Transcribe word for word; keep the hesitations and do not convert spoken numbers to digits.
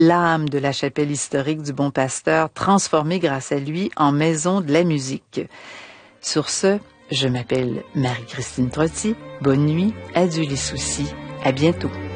l'âme de la chapelle historique du Bon Pasteur, transformée grâce à lui en maison de la musique. Sur ce, je m'appelle Marie-Christine Trotti. Bonne nuit, adieu les soucis, à bientôt.